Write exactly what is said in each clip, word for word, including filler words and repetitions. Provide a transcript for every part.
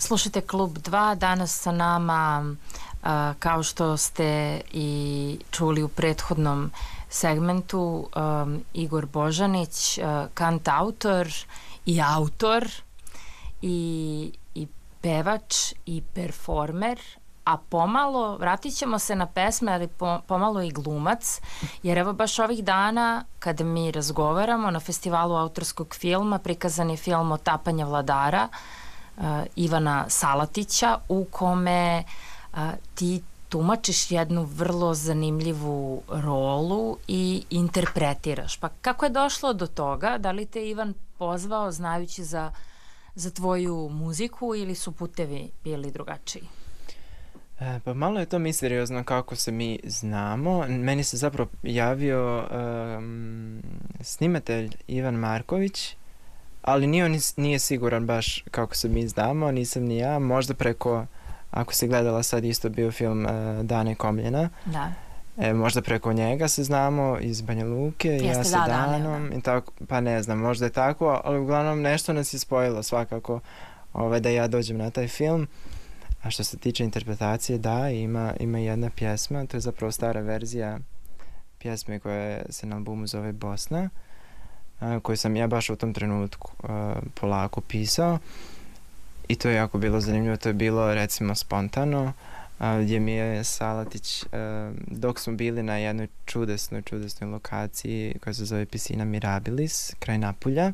Slušajte Klub dva, danas sa nama, a, kao što ste i čuli u prethodnom segmentu, a, Igor Božanić, a, kantautor i autor i, i pevač i performer, a pomalo, vratit ćemo se na pesme, ali po, pomalo i glumac, jer evo baš ovih dana kada mi razgovaramo na festivalu autorskog filma prikazan je film Otapanje vladara uh, Ivana Salatića, u kome uh, ti tumačiš jednu vrlo zanimljivu rolu i interpretiraš. Pa kako je došlo do toga? Da li te Ivan pozvao znajući za, za tvoju muziku ili su putevi bili drugačiji? E, pa malo je to misteriozno kako se mi znamo. Meni se zapravo javio um, snimatelj Ivan Marković, ali nije, on nije siguran baš kako se mi znamo, nisam ni ja. Možda preko, ako si gledala sad isto bio film uh, Dane Komljena, da. E, možda preko njega se znamo iz Banja Luke, Jeste, ja sa da, Danom, da, i tako, pa ne znam, možda je tako, ali uglavnom nešto nas je spojilo svakako ovaj, da ja dođem na taj film. A što se tiče interpretacije, da, ima, ima jedna pjesma, to je zapravo stara verzija pjesme koja se na albumu zove Bosna, a, koju sam ja baš u tom trenutku a, polako pisao, i to je jako bilo zanimljivo. To je bilo recimo spontano, a, gdje mi je Salatić, a, dok smo bili na jednoj čudesnoj, čudesnoj lokaciji koja se zove Piscina Mirabilis, kraj Napulja,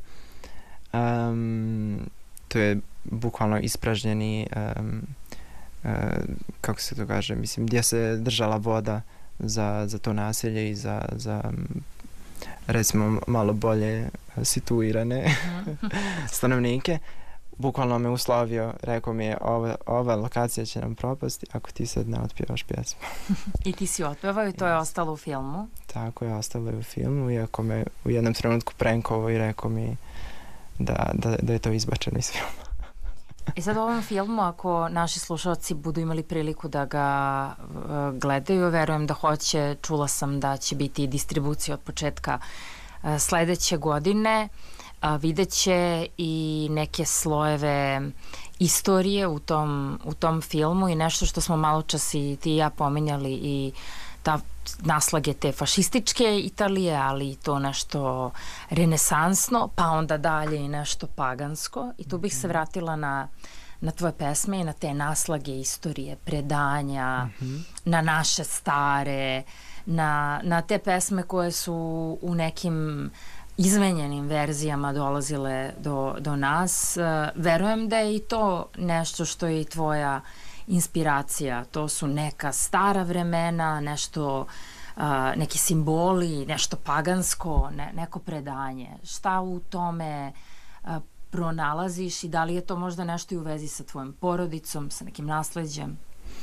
um, to je bukvalno ispražnjeni um, uh, kako se to kaže, mislim, gdje se držala voda za, za to naselje i za, za recimo malo bolje situirane stanovnike. Bukvalno me uslovio, rekao mi je ova, ova lokacija će nam propasti ako ti sad ne otpjevaš pjesmu. I ti si otpevao i to je ostalo u filmu? Tako je, ostalo je u filmu, iako me u jednom trenutku prankovao i rekao mi da, da, da je to izbačeno iz filma. I sad u ovom filmu, ako naši slušalci budu imali priliku da ga uh, gledaju, verujem da hoće, čula sam da će biti distribucija od početka uh, sledeće godine, uh, vidjet će i neke slojeve istorije u tom, u tom filmu i nešto što smo malo čas i ti i ja pominjali, i ta naslage te fašističke Italije, ali i to nešto renesansno, pa onda dalje i nešto pagansko. I tu bih se vratila na, na tvoje pesme i na te naslage istorije, predanja, mm-hmm. na naše stare, na, na te pesme koje su u nekim izmenjenim verzijama dolazile do, do nas. Verujem da je i to nešto što je i tvoja inspiracija. To su neka stara vremena, nešto, uh, neki simboli, nešto pagansko, ne, neko predanje. Šta u tome uh, pronalaziš i da li je to možda nešto i u vezi sa tvojom porodicom, sa nekim nasleđem?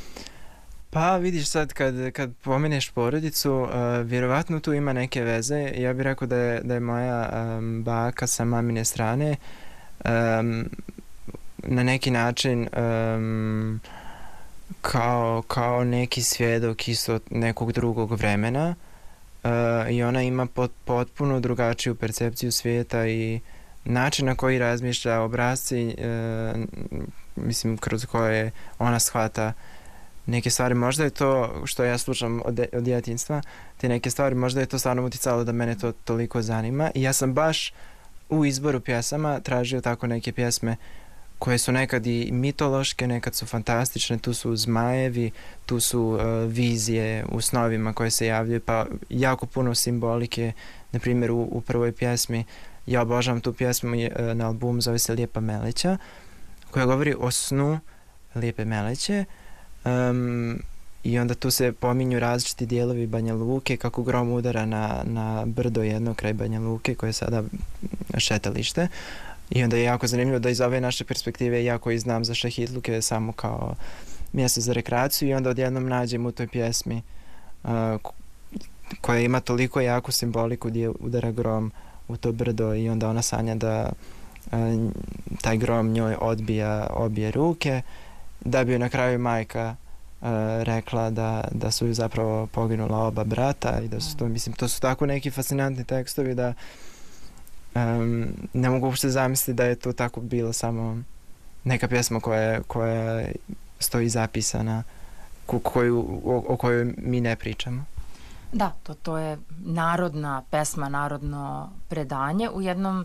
Pa vidiš sad kad, kad pomeneš porodicu, uh, vjerovatno tu ima neke veze. Ja bih rekao da je, da je moja um, baka sa mamine strane um, na neki način um, kao, kao neki svjedok isto nekog drugog vremena, uh, i ona ima pot, potpuno drugačiju percepciju svijeta i način na koji razmišlja, obrasci, uh, mislim, kroz koje ona shvata neke stvari. Možda je to što ja slušam od, od djetinjstva, te neke stvari, možda je to stvarno uticalo da mene to toliko zanima, i ja sam baš u izboru pjesama tražio tako neke pjesme koje su nekad i mitološke, nekad su fantastične, tu su zmajevi, tu su uh, vizije u snovima koje se javljaju, pa jako puno simbolike. Na primjer, u, u prvoj pjesmi, ja obožavam tu pjesmu uh, na albumu, zove se Lijepa Meleća, koja govori o snu Lijepe Meleće, um, i onda tu se pominju različiti dijelovi Banja Luke, kako grom udara na, na brdo jedno kraj Banja Luke, koje je sada šetalište. I onda je jako zanimljivo da iz ove naše perspektive, ja koji znam za šahidluke samo kao mjesto za rekreaciju, i onda odjednom nađem u toj pjesmi uh, koja ima toliko jaku simboliku gdje udara grom u to brdo, i onda ona sanja da uh, taj grom njoj odbija obje ruke, da bi joj na kraju majka uh, rekla da, da su ju zapravo poginula oba brata, i da su to, mislim, to su tako neki fascinantni tekstovi da Um, ne mogu uopšte zamisliti da je to tako bilo samo neka pjesma koja, koja stoji zapisana, ko, koju, o, o kojoj mi ne pričamo. Da, to, to je narodna pesma, narodno predanje u jednom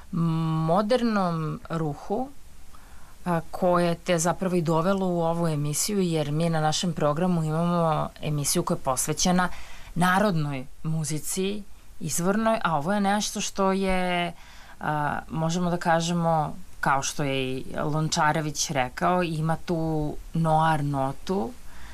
modernom ruhu a, koje te zapravo i dovelo u ovu emisiju, jer mi na našem programu imamo emisiju koja je posvećena narodnoj muzici, izvornoj, a ovo je nešto što je, a, možemo da kažemo, kao što je i Lončarević rekao, ima tu noir notu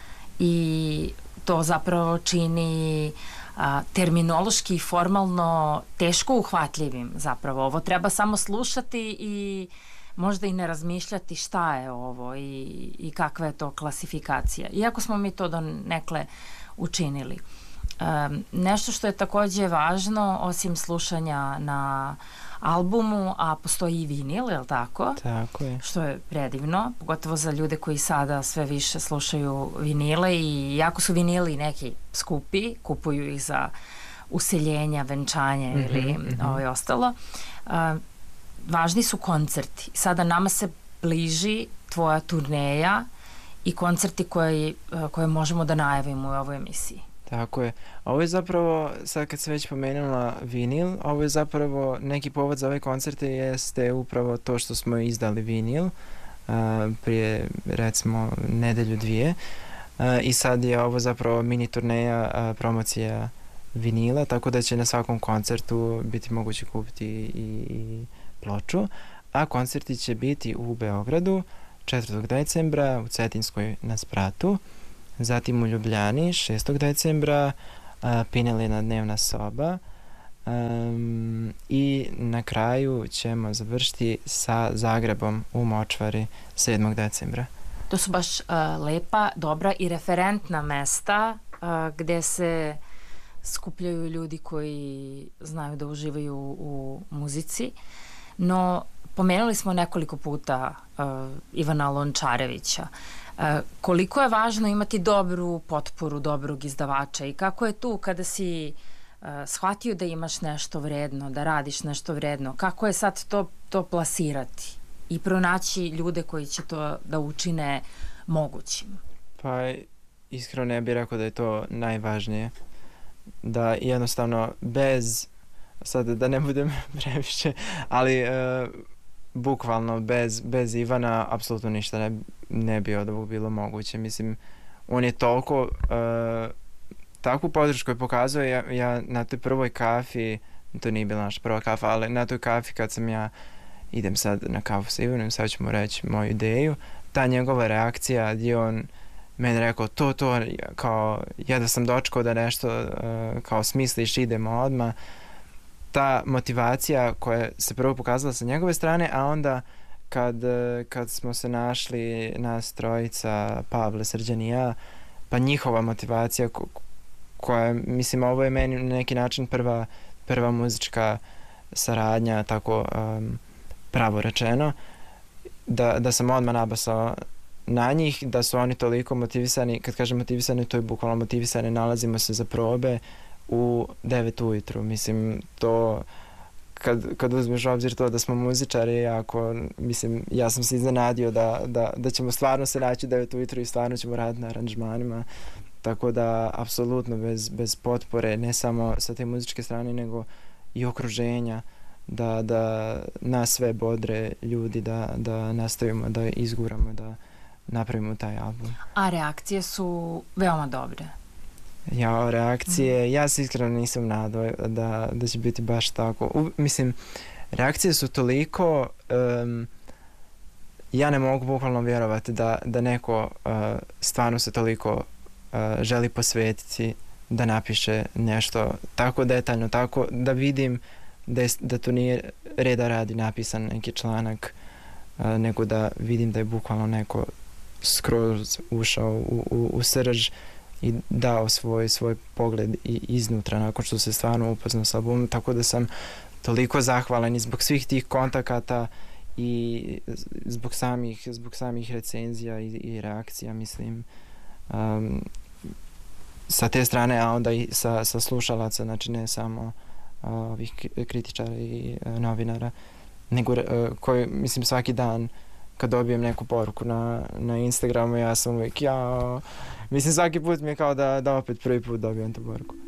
i to zapravo čini a, terminološki i formalno teško uhvatljivim zapravo. Ovo treba samo slušati i možda i ne razmišljati šta je ovo i, i kakva je to klasifikacija. Iako smo mi to donekle učinili. Um, nešto što je takođe važno, osim slušanja na albumu, a postoji i vinil, je li tako? Tako je. Što je predivno, pogotovo za ljude koji sada sve više slušaju vinile i jako su vinili neki skupi, kupuju ih za useljenja, venčanje mm-hmm, ili mm-hmm. ovaj ostalo. Uh, važni su koncerti. Sada nama se bliži tvoja turneja i koncerti koje, koje možemo da najavimo u ovoj emisiji. Tako je. Ovo je zapravo, sad kad se već pomenula vinil, ovo je zapravo neki povod za ove koncerte jeste upravo to što smo izdali vinil uh, prije recimo nedelju dvije uh, i sad je ovo zapravo mini turneja uh, promocija vinila, tako da će na svakom koncertu biti moguće kupiti i, i ploču, a koncerti će biti u Beogradu četvrtog decembra, u Cetinskoj na Spratu, zatim u Ljubljani šestog decembra, uh, Pinelina dnevna soba um, i na kraju ćemo završiti sa Zagrebom u Močvari sedmog decembra. To su baš uh, lepa, dobra i referentna mesta uh, gde se skupljaju ljudi koji znaju da uživaju u muzici, no pomenuli smo nekoliko puta uh, Ivana Lončarevića. Uh, koliko je važno imati dobru potporu dobrog izdavača i kako je tu kada si uh, shvatio da imaš nešto vredno, da radiš nešto vredno, kako je sad to, to plasirati i pronaći ljude koji će to da učine mogućim? Pa iskreno ne bih rekao da je to najvažnije. Da jednostavno bez, sad da ne budem previše, ali uh, bukvalno bez, bez Ivana apsolutno ništa ne, ne bi od ovog bilo moguće. Mislim, on je toliko uh, takvu podršku je pokazao. Ja, ja na toj prvoj kafi, to nije bila naša prva kafa, ali na toj kafi kad sam ja idem sad na kafu sa Ivanom, sad ću mu reći moju ideju, ta njegova reakcija gdje on meni rekao to, to, kao jedva sam dočekao da nešto uh, kao smisliš, idemo odmah. Ta motivacija koja se prvo pokazala sa njegove strane, a onda kad, kad smo se našli nas trojica, Pavle, Srđan i ja, pa njihova motivacija ko, koja, mislim, ovo je meni na neki način prva, prva muzička saradnja, tako um, pravo rečeno, da, da sam odmah nabasao na njih, da su oni toliko motivisani, kad kažem motivisani, to je bukvalno motivisani, nalazimo se za probe u devet ujutru. Mislim, to kad, kad uzmeš u obzir to da smo muzičari, ako, mislim, ja sam se iznenadio da, da, da ćemo stvarno se naći u devet ujutru i stvarno ćemo raditi na aranžmanima, tako da apsolutno bez, bez potpore, ne samo sa te muzičke strane, nego i okruženja, da, da nas sve bodre ljudi, da, da nastavimo, da izguramo, da napravimo taj album. A reakcije su veoma dobre. Ja, reakcije, ja se iskreno nisam nadao da, da će biti baš tako. U, mislim, reakcije su toliko, um, ja ne mogu bukvalno vjerovati da, da neko uh, stvarno se toliko uh, želi posvetiti da napiše nešto tako detaljno, tako da vidim da, je, da to nije reda radi napisan neki članak, uh, nego da vidim da je bukvalno neko skroz ušao u, u, u srž i dao svoj, svoj pogled i iznutra nakon što se stvarno upoznao sa albumom, tako da sam toliko zahvalan i zbog svih tih kontakata i zbog samih, zbog samih recenzija i, i reakcija, mislim, um, sa te strane, a onda i sa, sa slušalaca, znači ne samo uh, ovih kritičara i uh, novinara, nego uh, koji, mislim, svaki dan kad dobijem neku poruku na, na Instagramu, ja sam uvijek, jao, mislim svaki put mi je kao da, da opet prvi put dobijem tu poruku.